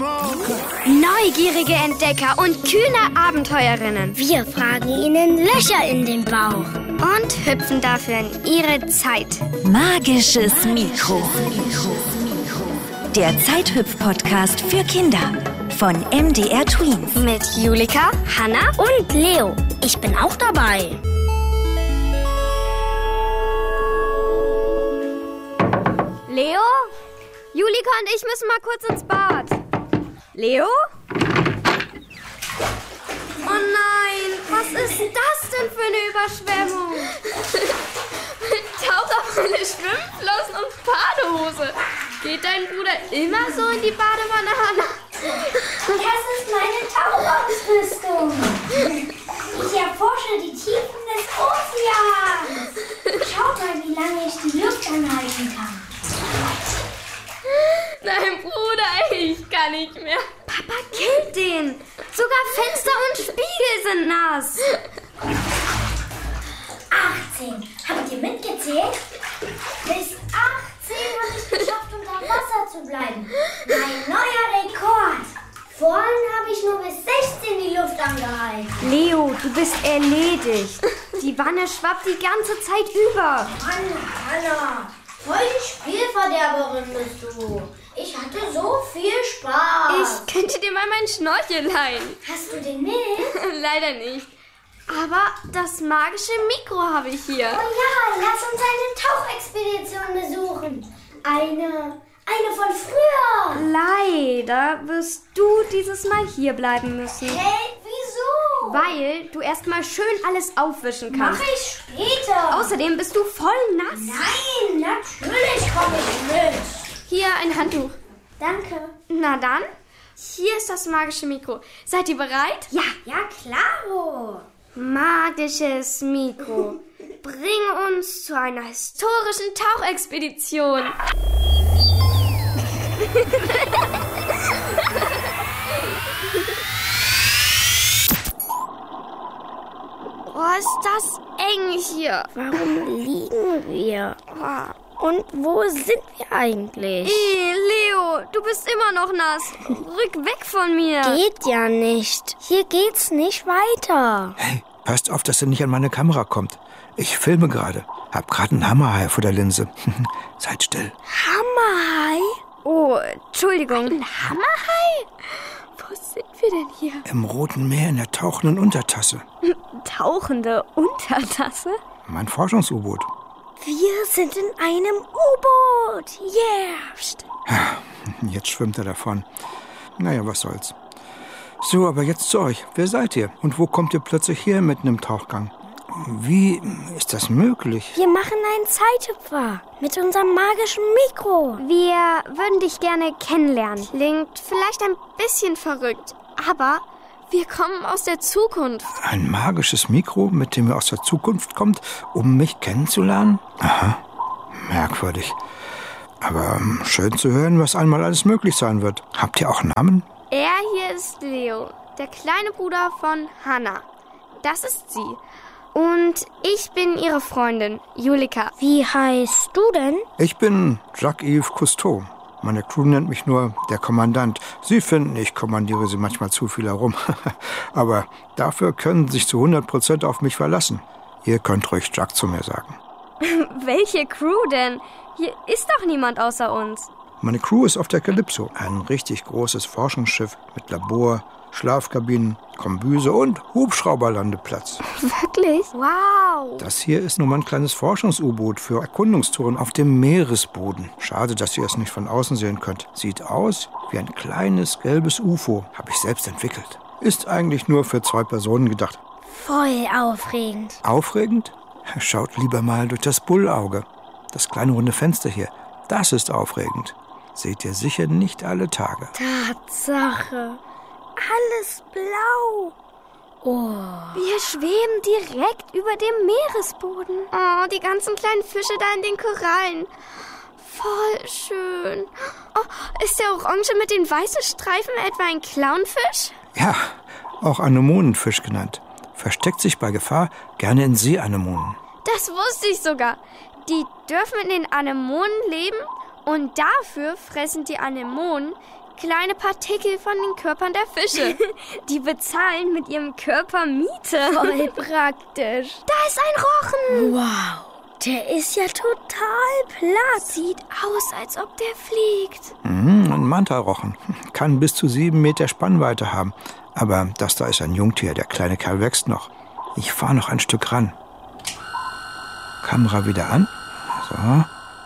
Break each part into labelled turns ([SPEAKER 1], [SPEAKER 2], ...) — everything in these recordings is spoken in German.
[SPEAKER 1] Morgen.
[SPEAKER 2] Neugierige Entdecker und kühne Abenteurerinnen.
[SPEAKER 3] Wir fragen ihnen Löcher in den Bauch.
[SPEAKER 2] Und hüpfen dafür in ihre Zeit.
[SPEAKER 4] Magisches Mikro. Der Zeithüpf-Podcast für Kinder von MDR Tweens.
[SPEAKER 2] Mit Julika, Hanna
[SPEAKER 3] Und Leo. Ich bin auch dabei.
[SPEAKER 2] Leo? Julika und ich müssen mal kurz ins Bad. Leo? Oh nein, was ist das denn für eine Überschwemmung? Mit Taucherbrille, Schwimmflossen und Badehose. Geht dein Bruder immer so in die Badewanne, Hanna?
[SPEAKER 5] Das ist meine Tauchausrüstung. Ich erforsche die Tiefen des Ozeans. Schaut mal, wie lange ich die Luft anhalten kann.
[SPEAKER 2] Nein, Bruder, ich kann nicht mehr. Papa killt den. Sogar Fenster und Spiegel sind nass.
[SPEAKER 5] 18. Habt ihr mitgezählt? Bis 18 habe ich geschafft, unter Wasser zu bleiben. Mein neuer Rekord. Vorhin habe ich nur bis 16 die Luft angehalten.
[SPEAKER 2] Leo, du bist erledigt. Die Wanne schwappt die ganze Zeit über.
[SPEAKER 5] Mann, Hanna, voll die Spielverderberin bist du. Ich hatte so viel Spaß.
[SPEAKER 2] Ich könnte dir mal meinen Schnorchel leihen.
[SPEAKER 5] Hast du den mit?
[SPEAKER 2] Leider nicht. Aber das magische Mikro habe ich hier.
[SPEAKER 5] Oh ja, lass uns eine Tauchexpedition besuchen. Eine von früher.
[SPEAKER 2] Leider wirst du dieses Mal hier bleiben müssen.
[SPEAKER 5] Hey, wieso?
[SPEAKER 2] Weil du erstmal schön alles aufwischen kannst.
[SPEAKER 5] Mach ich später.
[SPEAKER 2] Außerdem bist du voll nass.
[SPEAKER 5] Nein, natürlich komme ich mit.
[SPEAKER 2] Hier ein Handtuch.
[SPEAKER 5] Danke.
[SPEAKER 2] Na dann, hier ist das magische Mikro. Seid ihr bereit?
[SPEAKER 5] Ja, klaro.
[SPEAKER 2] Magisches Mikro. Bring uns zu einer historischen Tauchexpedition. Oh, ist das eng hier.
[SPEAKER 3] Warum liegen wir? Und wo sind wir eigentlich?
[SPEAKER 2] Leo, du bist immer noch nass. Rück weg von mir.
[SPEAKER 3] Geht ja nicht. Hier geht's nicht weiter.
[SPEAKER 1] Hey, passt auf, dass er nicht an meine Kamera kommt. Ich filme gerade. Hab gerade einen Hammerhai vor der Linse. Seid still.
[SPEAKER 3] Hammerhai?
[SPEAKER 2] Oh, Entschuldigung. Ein Hammerhai? Wo sind wir denn hier?
[SPEAKER 1] Im Roten Meer in der tauchenden Untertasse.
[SPEAKER 2] Tauchende Untertasse?
[SPEAKER 1] Mein Forschungs-U-Boot.
[SPEAKER 3] Wir sind in einem U-Boot. Yeah.
[SPEAKER 1] Jetzt schwimmt er davon. Naja, was soll's. So, aber jetzt zu euch. Wer seid ihr? Und wo kommt ihr plötzlich her mitten im Tauchgang? Wie ist das möglich?
[SPEAKER 3] Wir machen einen Zeithüpfer mit unserem magischen Mikro.
[SPEAKER 2] Wir würden dich gerne kennenlernen. Klingt vielleicht ein bisschen verrückt, aber wir kommen aus der Zukunft.
[SPEAKER 1] Ein magisches Mikro, mit dem ihr aus der Zukunft kommt, um mich kennenzulernen? Aha, merkwürdig. Aber schön zu hören, was einmal alles möglich sein wird. Habt ihr auch Namen?
[SPEAKER 2] Er hier ist Leo, der kleine Bruder von Hanna. Das ist sie. Und ich bin ihre Freundin, Julika.
[SPEAKER 3] Wie heißt du denn?
[SPEAKER 1] Ich bin Jacques-Yves Cousteau. Meine Crew nennt mich nur der Kommandant. Sie finden, ich kommandiere sie manchmal zu viel herum. Aber dafür können Sie sich zu 100% auf mich verlassen. Ihr könnt ruhig Jacques zu mir sagen.
[SPEAKER 2] Welche Crew denn? Hier ist doch niemand außer uns.
[SPEAKER 1] Meine Crew ist auf der Calypso. Ein richtig großes Forschungsschiff mit Labor, Schlafkabinen, Kombüse und Hubschrauberlandeplatz.
[SPEAKER 2] Wirklich? Wow.
[SPEAKER 1] Das hier ist nur mein kleines Forschungs-U-Boot für Erkundungstouren auf dem Meeresboden. Schade, dass ihr es nicht von außen sehen könnt. Sieht aus wie ein kleines gelbes UFO. Habe ich selbst entwickelt. Ist eigentlich nur für 2 Personen gedacht.
[SPEAKER 3] Voll aufregend.
[SPEAKER 1] Aufregend? Schaut lieber mal durch das Bullauge. Das kleine runde Fenster hier. Das ist aufregend. Seht ihr sicher nicht alle Tage.
[SPEAKER 3] Tatsache. Alles blau. Oh.
[SPEAKER 2] Wir schweben direkt über dem Meeresboden. Oh, die ganzen kleinen Fische da in den Korallen. Voll schön. Oh, ist der orange mit den weißen Streifen etwa ein Clownfisch?
[SPEAKER 1] Ja, auch Anemonenfisch genannt. Versteckt sich bei Gefahr gerne in Seeanemonen.
[SPEAKER 2] Das wusste ich sogar. Die dürfen in den Anemonen leben und dafür fressen die Anemonen kleine Partikel von den Körpern der Fische. Die bezahlen mit ihrem Körper Miete.
[SPEAKER 3] Voll praktisch.
[SPEAKER 2] Da ist ein Rochen.
[SPEAKER 3] Wow, der ist ja total platt.
[SPEAKER 2] Sieht aus, als ob der fliegt.
[SPEAKER 1] Ein Mantarochen. Kann bis zu 7 Meter Spannweite haben. Aber das da ist ein Jungtier, der kleine Kerl wächst noch. Ich fahre noch ein Stück ran. Kamera wieder an. So.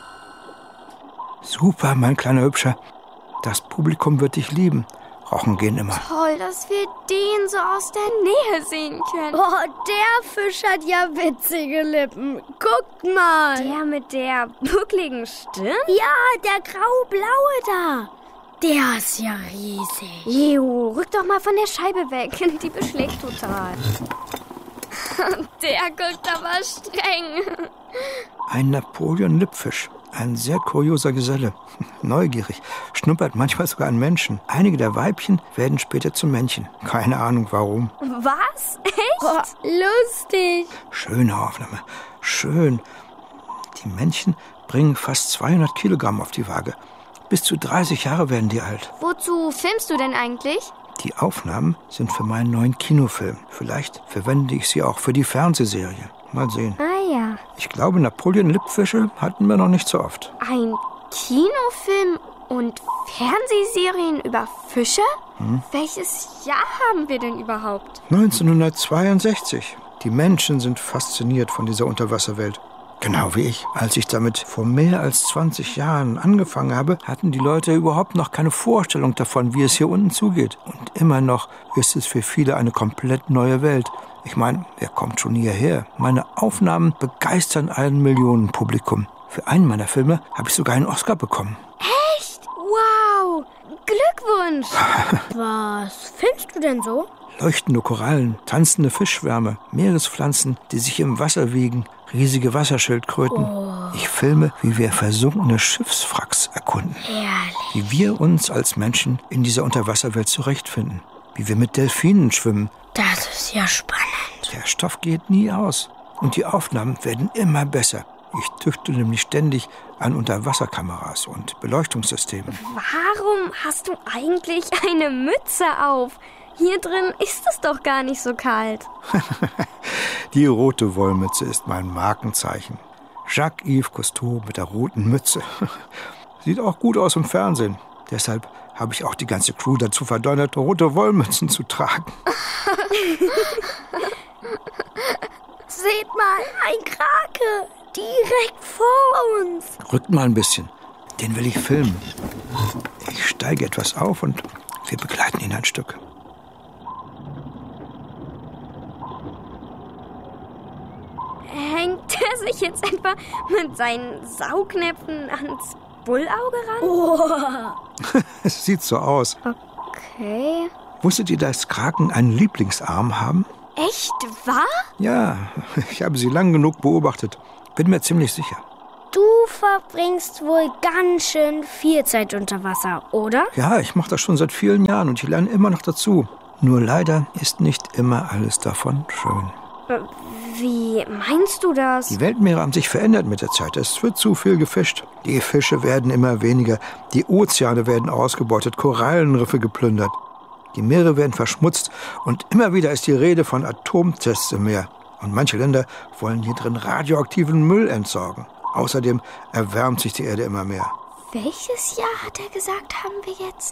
[SPEAKER 1] Super, mein kleiner Hübscher. Das Publikum wird dich lieben. Rochen gehen immer.
[SPEAKER 2] Toll, dass wir den so aus der Nähe sehen können.
[SPEAKER 3] Oh, der Fisch hat ja witzige Lippen. Guckt mal.
[SPEAKER 2] Der mit der buckligen Stirn?
[SPEAKER 3] Ja, der grau-blaue da. Der ist ja riesig.
[SPEAKER 2] Leo, rück doch mal von der Scheibe weg. Die beschlägt total. Der guckt aber streng.
[SPEAKER 1] Ein Napoleon-Lippfisch. Ein sehr kurioser Geselle. Neugierig. Schnuppert manchmal sogar an Menschen. Einige der Weibchen werden später zu Männchen. Keine Ahnung warum.
[SPEAKER 2] Was? Echt?
[SPEAKER 3] Oh, lustig.
[SPEAKER 1] Schöne Aufnahme. Schön. Die Männchen bringen fast 200 Kilogramm auf die Waage. Bis zu 30 Jahre werden die alt.
[SPEAKER 2] Wozu filmst du denn eigentlich?
[SPEAKER 1] Die Aufnahmen sind für meinen neuen Kinofilm. Vielleicht verwende ich sie auch für die Fernsehserie. Mal sehen.
[SPEAKER 2] Ah ja.
[SPEAKER 1] Ich glaube, Napoleon-Lippfische hatten wir noch nicht so oft.
[SPEAKER 2] Ein Kinofilm und Fernsehserien über Fische? Welches Jahr haben wir denn überhaupt?
[SPEAKER 1] 1962. Die Menschen sind fasziniert von dieser Unterwasserwelt. Genau wie ich. Als ich damit vor mehr als 20 Jahren angefangen habe, hatten die Leute überhaupt noch keine Vorstellung davon, wie es hier unten zugeht. Und immer noch ist es für viele eine komplett neue Welt. Ich meine, wer kommt schon hierher? Meine Aufnahmen begeistern ein Millionenpublikum. Für einen meiner Filme habe ich sogar einen Oscar bekommen.
[SPEAKER 2] Echt? Wow! Glückwunsch!
[SPEAKER 3] Was filmst du denn so?
[SPEAKER 1] Leuchtende Korallen, tanzende Fischschwärme, Meerespflanzen, die sich im Wasser wiegen, riesige Wasserschildkröten. Ich filme, wie wir versunkene Schiffswracks erkunden.
[SPEAKER 3] Herrlich.
[SPEAKER 1] Wie wir uns als Menschen in dieser Unterwasserwelt zurechtfinden. Wie wir mit Delfinen schwimmen.
[SPEAKER 3] Das ist ja spannend.
[SPEAKER 1] Der Stoff geht nie aus. Und die Aufnahmen werden immer besser. Ich tüfte nämlich ständig an Unterwasserkameras und Beleuchtungssystemen.
[SPEAKER 2] Warum hast du eigentlich eine Mütze auf? Hier drin ist es doch gar nicht so kalt.
[SPEAKER 1] Die rote Wollmütze ist mein Markenzeichen. Jacques-Yves Cousteau mit der roten Mütze. Sieht auch gut aus im Fernsehen. Deshalb habe ich auch die ganze Crew dazu verdonnert, rote Wollmützen zu tragen.
[SPEAKER 3] Seht mal, ein Krake. Direkt vor uns.
[SPEAKER 1] Rückt mal ein bisschen. Den will ich filmen. Ich steige etwas auf und wir begleiten ihn ein Stück.
[SPEAKER 2] Hängt er sich jetzt etwa mit seinen Saugnäpfen ans Bullauge ran?
[SPEAKER 3] Oh.
[SPEAKER 1] Es sieht so aus.
[SPEAKER 2] Okay.
[SPEAKER 1] Wusstet ihr, dass Kraken einen Lieblingsarm haben?
[SPEAKER 2] Echt wahr?
[SPEAKER 1] Ja, ich habe sie lang genug beobachtet. Bin mir ziemlich sicher.
[SPEAKER 3] Du verbringst wohl ganz schön viel Zeit unter Wasser, oder?
[SPEAKER 1] Ja, ich mache das schon seit vielen Jahren und ich lerne immer noch dazu. Nur leider ist nicht immer alles davon schön.
[SPEAKER 2] Wie meinst du das?
[SPEAKER 1] Die Weltmeere haben sich verändert mit der Zeit. Es wird zu viel gefischt. Die Fische werden immer weniger. Die Ozeane werden ausgebeutet, Korallenriffe geplündert. Die Meere werden verschmutzt und immer wieder ist die Rede von Atomtests im Meer. Und manche Länder wollen hier drin radioaktiven Müll entsorgen. Außerdem erwärmt sich die Erde immer mehr.
[SPEAKER 2] Welches Jahr, hat er gesagt, haben wir jetzt?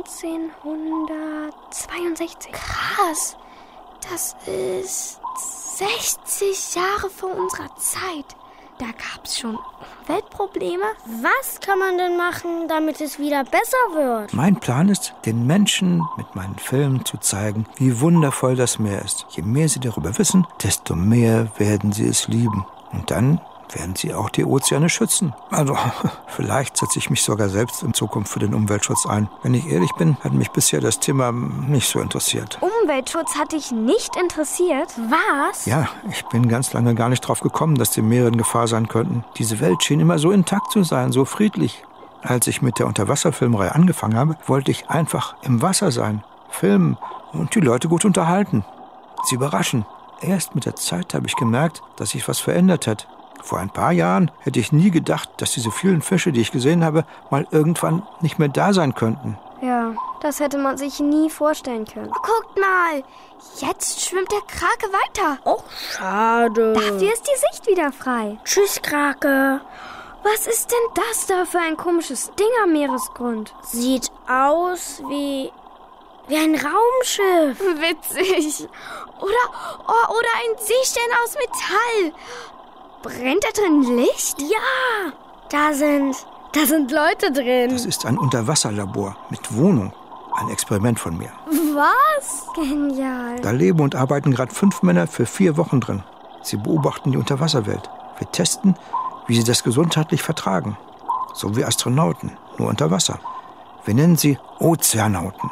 [SPEAKER 2] 1962. Krass. Das ist 60 Jahre vor unserer Zeit. Da gab's schon Umweltprobleme.
[SPEAKER 3] Was kann man denn machen, damit es wieder besser wird?
[SPEAKER 1] Mein Plan ist, den Menschen mit meinen Filmen zu zeigen, wie wundervoll das Meer ist. Je mehr sie darüber wissen, desto mehr werden sie es lieben. Und dann werden sie auch die Ozeane schützen. Also, vielleicht setze ich mich sogar selbst in Zukunft für den Umweltschutz ein. Wenn ich ehrlich bin, hat mich bisher das Thema nicht so interessiert.
[SPEAKER 2] Umweltschutz hat dich nicht interessiert? Was?
[SPEAKER 1] Ja, ich bin ganz lange gar nicht drauf gekommen, dass die Meere in Gefahr sein könnten. Diese Welt schien immer so intakt zu sein, so friedlich. Als ich mit der Unterwasserfilmerei angefangen habe, wollte ich einfach im Wasser sein, filmen und die Leute gut unterhalten. Sie überraschen. Erst mit der Zeit habe ich gemerkt, dass sich was verändert hat. Vor ein paar Jahren hätte ich nie gedacht, dass diese vielen Fische, die ich gesehen habe, mal irgendwann nicht mehr da sein könnten.
[SPEAKER 2] Ja. Das hätte man sich nie vorstellen können. Oh, guckt mal, jetzt schwimmt der Krake weiter.
[SPEAKER 3] Oh, schade.
[SPEAKER 2] Dafür ist die Sicht wieder frei.
[SPEAKER 3] Tschüss, Krake.
[SPEAKER 2] Was ist denn das da für ein komisches Ding am Meeresgrund?
[SPEAKER 3] Sieht aus wie ein Raumschiff.
[SPEAKER 2] Witzig. Oder ein Seestern aus Metall. Brennt da drin Licht?
[SPEAKER 3] Ja, da sind Leute drin.
[SPEAKER 1] Das ist ein Unterwasserlabor mit Wohnung. Ein Experiment von mir.
[SPEAKER 2] Was? Genial.
[SPEAKER 1] Da leben und arbeiten gerade 5 Männer für 4 Wochen drin. Sie beobachten die Unterwasserwelt. Wir testen, wie sie das gesundheitlich vertragen. So wie Astronauten, nur unter Wasser. Wir nennen sie Ozeanauten.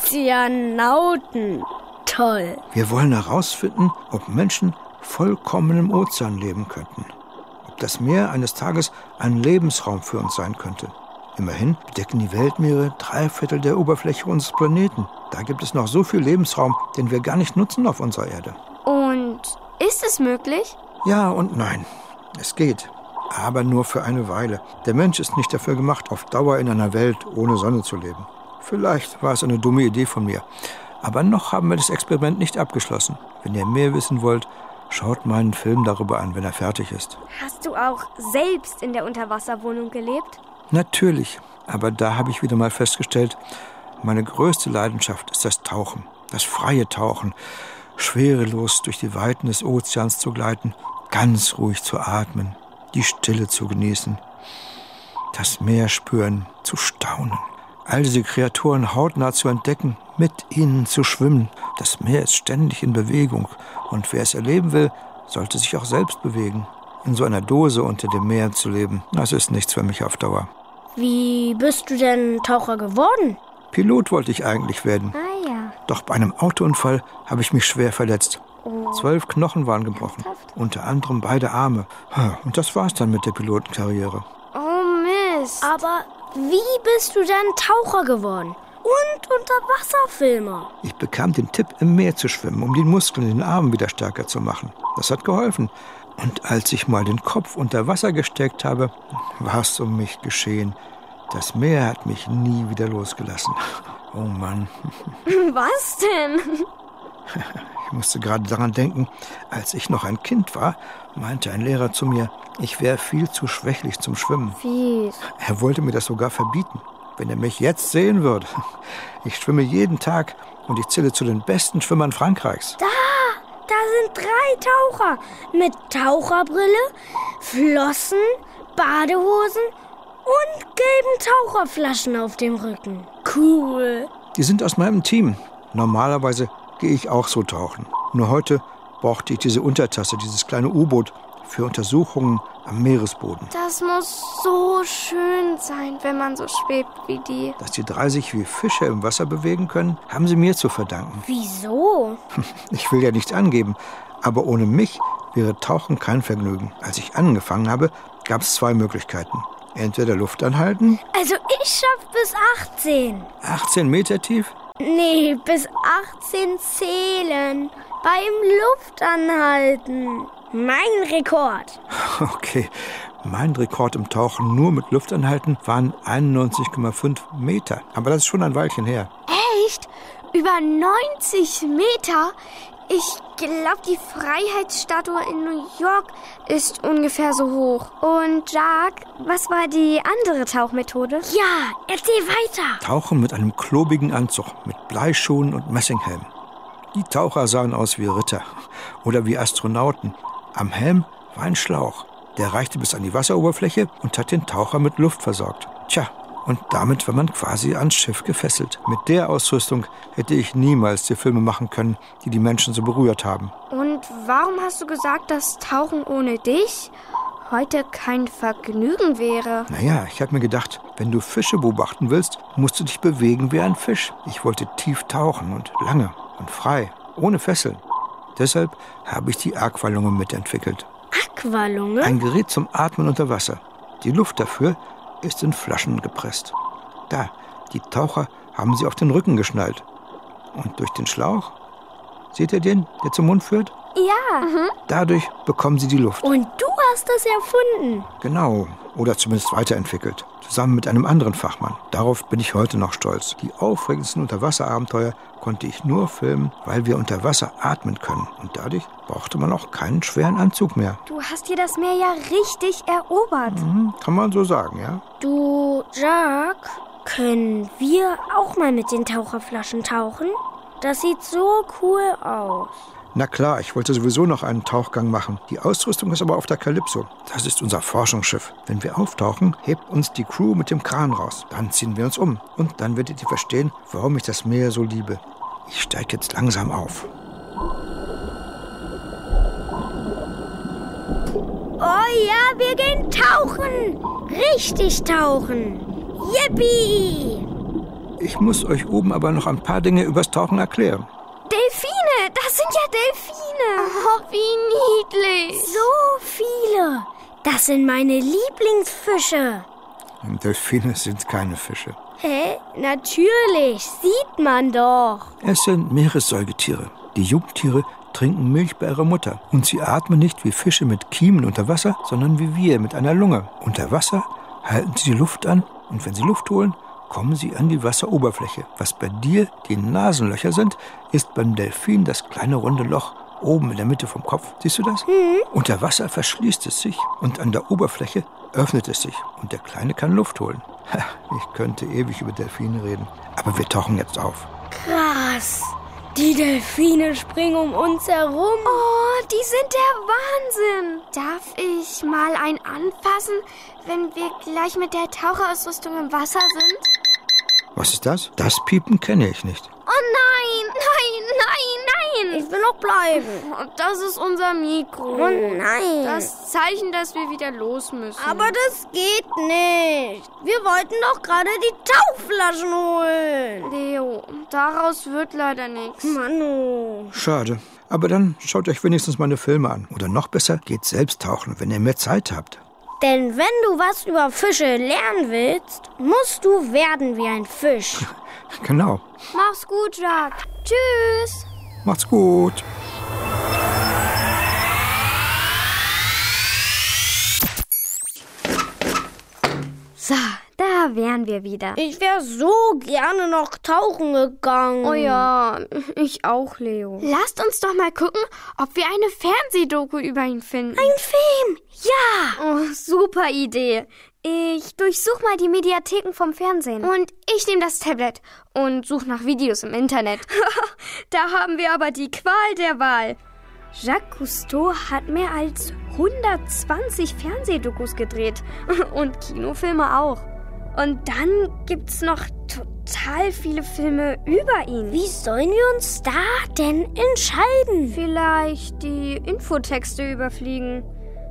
[SPEAKER 3] Ozeanauten. Toll.
[SPEAKER 1] Wir wollen herausfinden, ob Menschen vollkommen im Ozean leben könnten. Ob das Meer eines Tages ein Lebensraum für uns sein könnte. Immerhin bedecken die Weltmeere 3/4 der Oberfläche unseres Planeten. Da gibt es noch so viel Lebensraum, den wir gar nicht nutzen auf unserer Erde.
[SPEAKER 2] Und ist es möglich?
[SPEAKER 1] Ja und nein. Es geht. Aber nur für eine Weile. Der Mensch ist nicht dafür gemacht, auf Dauer in einer Welt ohne Sonne zu leben. Vielleicht war es eine dumme Idee von mir. Aber noch haben wir das Experiment nicht abgeschlossen. Wenn ihr mehr wissen wollt, schaut meinen Film darüber an, wenn er fertig ist.
[SPEAKER 2] Hast du auch selbst in der Unterwasserwohnung gelebt?
[SPEAKER 1] Natürlich. Aber da habe ich wieder mal festgestellt, meine größte Leidenschaft ist das Tauchen. Das freie Tauchen. Schwerelos durch die Weiten des Ozeans zu gleiten, ganz ruhig zu atmen, die Stille zu genießen, das Meer spüren, zu staunen, all diese Kreaturen hautnah zu entdecken, mit ihnen zu schwimmen. Das Meer ist ständig in Bewegung und wer es erleben will, sollte sich auch selbst bewegen. In so einer Dose unter dem Meer zu leben, das ist nichts für mich auf Dauer.
[SPEAKER 3] Wie bist du denn Taucher geworden?
[SPEAKER 1] Pilot wollte ich eigentlich werden.
[SPEAKER 2] Ah ja.
[SPEAKER 1] Doch bei einem Autounfall habe ich mich schwer verletzt. 12 Knochen waren gebrochen, unter anderem beide Arme. Und das war's dann mit der Pilotenkarriere.
[SPEAKER 2] Oh Mist.
[SPEAKER 3] Aber wie bist du dann Taucher geworden? Und Unterwasserfilmer?
[SPEAKER 1] Ich bekam den Tipp, im Meer zu schwimmen, um die Muskeln in den Armen wieder stärker zu machen. Das hat geholfen. Und als ich mal den Kopf unter Wasser gesteckt habe, war es um mich geschehen. Das Meer hat mich nie wieder losgelassen. Oh Mann.
[SPEAKER 2] Was denn?
[SPEAKER 1] Ich musste gerade daran denken, als ich noch ein Kind war, meinte ein Lehrer zu mir, ich wäre viel zu schwächlich zum Schwimmen.
[SPEAKER 2] Fies.
[SPEAKER 1] Er wollte mir das sogar verbieten, wenn er mich jetzt sehen würde. Ich schwimme jeden Tag und ich zähle zu den besten Schwimmern Frankreichs.
[SPEAKER 3] Da sind 3 Taucher mit Taucherbrille, Flossen, Badehosen und gelben Taucherflaschen auf dem Rücken. Cool.
[SPEAKER 1] Die sind aus meinem Team. Normalerweise gehe ich auch so tauchen. Nur heute brauchte ich diese Untertasse, dieses kleine U-Boot, für Untersuchungen am Meeresboden.
[SPEAKER 2] Das muss so schön sein, wenn man so schwebt wie die.
[SPEAKER 1] Dass die 3 sich wie Fische im Wasser bewegen können, haben sie mir zu verdanken.
[SPEAKER 3] Wieso?
[SPEAKER 1] Ich will ja nichts angeben, aber ohne mich wäre Tauchen kein Vergnügen. Als ich angefangen habe, gab es 2 Möglichkeiten. Entweder Luft anhalten.
[SPEAKER 3] Also ich schaff bis 18.
[SPEAKER 1] 18 Meter tief?
[SPEAKER 3] Nee, bis 18 zählen. Beim Luftanhalten. Mein Rekord.
[SPEAKER 1] Okay, mein Rekord im Tauchen nur mit Luftanhalten waren 91,5 Meter. Aber das ist schon ein Weilchen her.
[SPEAKER 2] Echt? Über 90 Meter? Ich glaube, die Freiheitsstatue in New York ist ungefähr so hoch. Und Jacques, was war die andere Tauchmethode?
[SPEAKER 3] Ja, erzähl weiter.
[SPEAKER 1] Tauchen mit einem klobigen Anzug, mit Bleischuhen und Messinghelm. Die Taucher sahen aus wie Ritter oder wie Astronauten. Am Helm war ein Schlauch. Der reichte bis an die Wasseroberfläche und hat den Taucher mit Luft versorgt. Tja, und damit war man quasi ans Schiff gefesselt. Mit der Ausrüstung hätte ich niemals die Filme machen können, die die Menschen so berührt haben.
[SPEAKER 2] Und warum hast du gesagt, dass Tauchen ohne dich heute kein Vergnügen wäre?
[SPEAKER 1] Naja, ich habe mir gedacht, wenn du Fische beobachten willst, musst du dich bewegen wie ein Fisch. Ich wollte tief tauchen und lange und frei, ohne Fesseln. Deshalb habe ich die Aqualunge mitentwickelt.
[SPEAKER 3] Aqualunge?
[SPEAKER 1] Ein Gerät zum Atmen unter Wasser. Die Luft dafür ist in Flaschen gepresst. Da, die Taucher haben sie auf den Rücken geschnallt. Und durch den Schlauch, seht ihr den, der zum Mund führt?
[SPEAKER 2] Ja.
[SPEAKER 1] Dadurch bekommen sie die Luft.
[SPEAKER 3] Und du hast das erfunden?
[SPEAKER 1] Genau, oder zumindest weiterentwickelt. zusammen mit einem anderen Fachmann. Darauf bin ich heute noch stolz. Die aufregendsten Unterwasserabenteuer konnte ich nur filmen, weil wir unter Wasser atmen können. Und dadurch brauchte man auch keinen schweren Anzug mehr.
[SPEAKER 2] Du hast dir das Meer ja richtig erobert.
[SPEAKER 1] Kann man so sagen, ja?
[SPEAKER 3] Du, Jacques, können wir auch mal mit den Taucherflaschen tauchen? Das sieht so cool aus.
[SPEAKER 1] Na klar, ich wollte sowieso noch einen Tauchgang machen. Die Ausrüstung ist aber auf der Calypso. Das ist unser Forschungsschiff. Wenn wir auftauchen, hebt uns die Crew mit dem Kran raus. Dann ziehen wir uns um. Und dann werdet ihr verstehen, warum ich das Meer so liebe. Ich steige jetzt langsam auf.
[SPEAKER 3] Oh ja, wir gehen tauchen. Richtig tauchen. Yippie!
[SPEAKER 1] Ich muss euch oben aber noch ein paar Dinge übers Tauchen erklären.
[SPEAKER 2] Delfine, das sind ja Delfine. Oh, wie niedlich.
[SPEAKER 3] So viele. Das sind meine Lieblingsfische.
[SPEAKER 1] Delfine sind keine Fische.
[SPEAKER 3] Hä? Natürlich, sieht man doch.
[SPEAKER 1] Es sind Meeressäugetiere. Die Jungtiere trinken Milch bei ihrer Mutter. Und sie atmen nicht wie Fische mit Kiemen unter Wasser, sondern wie wir mit einer Lunge. Unter Wasser halten sie die Luft an und wenn sie Luft holen, kommen sie an die Wasseroberfläche. Was bei dir die Nasenlöcher sind, ist beim Delfin das kleine runde Loch oben in der Mitte vom Kopf. Siehst du das? Unter Wasser verschließt es sich und an der Oberfläche öffnet es sich. Und der Kleine kann Luft holen. Ich könnte ewig über Delfine reden, aber wir tauchen jetzt auf.
[SPEAKER 3] Krass. Die Delfine springen um uns herum.
[SPEAKER 2] Oh, die sind der Wahnsinn. Darf ich mal einen anfassen, wenn wir gleich mit der Taucherausrüstung im Wasser sind?
[SPEAKER 1] Was ist das? Das Piepen kenne ich nicht.
[SPEAKER 2] Oh nein, nein, nein, nein.
[SPEAKER 3] Ich will noch bleiben.
[SPEAKER 2] Das ist unser Mikro.
[SPEAKER 3] Oh nein.
[SPEAKER 2] Das Zeichen, dass wir wieder los müssen.
[SPEAKER 3] Aber das geht nicht. Wir wollten doch gerade die Tauchflaschen holen.
[SPEAKER 2] Leo, daraus wird leider nichts.
[SPEAKER 3] Manu.
[SPEAKER 1] Schade. Aber dann schaut euch wenigstens meine Filme an. Oder noch besser, geht selbst tauchen, wenn ihr mehr Zeit habt.
[SPEAKER 3] Denn wenn du was über Fische lernen willst, musst du werden wie ein Fisch.
[SPEAKER 1] Genau.
[SPEAKER 2] Mach's gut, Jacques. Tschüss.
[SPEAKER 1] Macht's gut.
[SPEAKER 2] So, da wären wir wieder.
[SPEAKER 3] Ich wäre so gerne noch tauchen gegangen.
[SPEAKER 2] Oh ja, ich auch, Leo. Lasst uns doch mal gucken, ob wir eine Fernsehdoku über ihn finden.
[SPEAKER 3] Ein Film, ja.
[SPEAKER 2] Oh, super Idee. Ich durchsuche mal die Mediatheken vom Fernsehen. Und ich nehme das Tablet und suche nach Videos im Internet. Da haben wir aber die Qual der Wahl. Jacques Cousteau hat mehr als 120 Fernsehdokus gedreht. Und Kinofilme auch. Und dann gibt's noch total viele Filme über ihn.
[SPEAKER 3] Wie sollen wir uns da denn entscheiden?
[SPEAKER 2] Vielleicht die Infotexte überfliegen.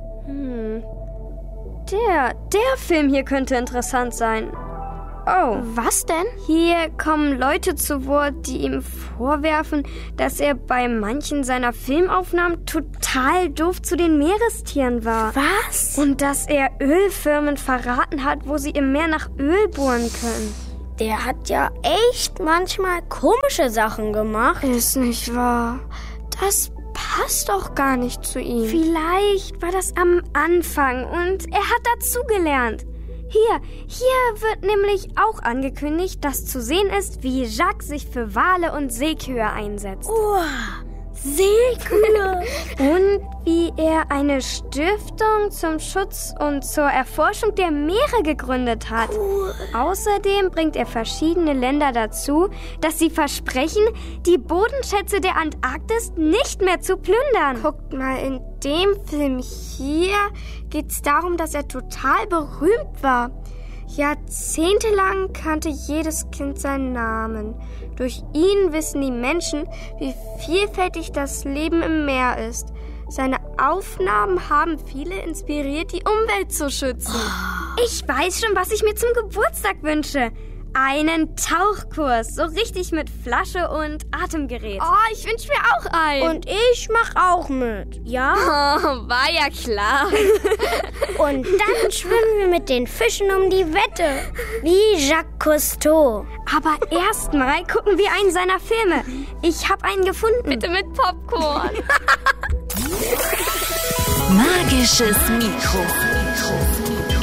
[SPEAKER 2] Der Film hier könnte interessant sein. Oh. Was denn? Hier kommen Leute zu Wort, die ihm vorwerfen, dass er bei manchen seiner Filmaufnahmen total doof zu den Meerestieren war.
[SPEAKER 3] Was?
[SPEAKER 2] Und dass er Ölfirmen verraten hat, wo sie im Meer nach Öl bohren können.
[SPEAKER 3] Der hat ja echt manchmal komische Sachen gemacht.
[SPEAKER 2] Ist nicht wahr. Das passt doch gar nicht zu ihm. Vielleicht war das am Anfang und er hat dazugelernt. Hier wird nämlich auch angekündigt, dass zu sehen ist, wie Jacques sich für Wale und Seekühe einsetzt.
[SPEAKER 3] Oh, Seekühe.
[SPEAKER 2] Und wie er eine Stiftung zum Schutz und zur Erforschung der Meere gegründet hat.
[SPEAKER 3] Cool.
[SPEAKER 2] Außerdem bringt er verschiedene Länder dazu, dass sie versprechen, die Bodenschätze der Antarktis nicht mehr zu plündern. Guckt mal, in dem Film hier geht's darum, dass er total berühmt war. Jahrzehntelang kannte jedes Kind seinen Namen. Durch ihn wissen die Menschen, wie vielfältig das Leben im Meer ist. Seine Aufnahmen haben viele inspiriert, die Umwelt zu schützen. Ich weiß schon, was ich mir zum Geburtstag wünsche. Einen Tauchkurs, so richtig mit Flasche und Atemgerät. Oh, ich wünsche mir auch einen.
[SPEAKER 3] Und ich mach auch mit, ja?
[SPEAKER 2] Oh, war ja klar.
[SPEAKER 3] Und dann schwimmen wir mit den Fischen um die Wette, wie Jacques Cousteau.
[SPEAKER 2] Aber erstmal gucken wir einen seiner Filme. Ich habe einen gefunden. Bitte mit Popcorn.
[SPEAKER 4] Magisches Mikro.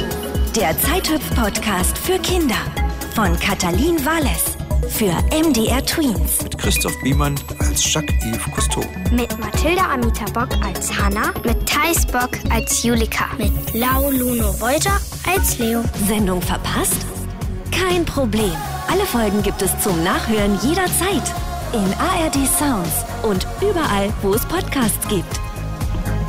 [SPEAKER 4] Der Zeithüpf-Podcast für Kinder von Katalin Wales für MDR Tweens.
[SPEAKER 1] Mit Christoph Biemann als Jacques-Yves Cousteau.
[SPEAKER 2] Mit Mathilda Amita Bock als Hannah. Mit Thais Bock als Julika.
[SPEAKER 3] Mit Lau Luno Wolter als Leo.
[SPEAKER 4] Sendung verpasst? Kein Problem. Alle Folgen gibt es zum Nachhören jederzeit. In ARD Sounds und überall, wo es Podcasts gibt.